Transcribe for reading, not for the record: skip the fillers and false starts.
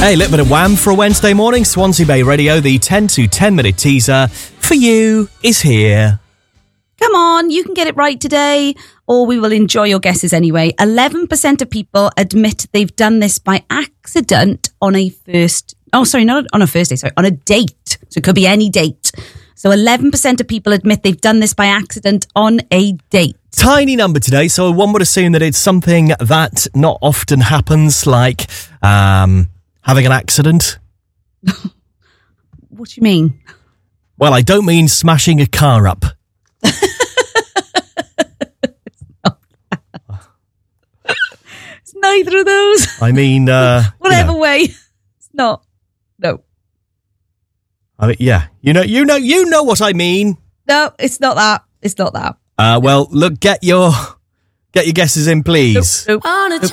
Hey, little bit of Wham for a Wednesday morning. Swansea Bay Radio, the 10 to 10 minute teaser for you is here. Come on, you can get it right today, or we will enjoy your guesses anyway. 11% of people admit they've done this by accident on a on a date. So it could be any date. So 11% of people admit they've done this by accident on a date. Tiny number today, so one would assume that it's something that not often happens, like having an accident. What do you mean? Well, I don't mean smashing a car up. It's neither of those. I mean, whatever way. It's not. No. I mean, yeah. You know what I mean. No, it's not that. It's not that. Well, look, get your guesses in, please. Nope. On a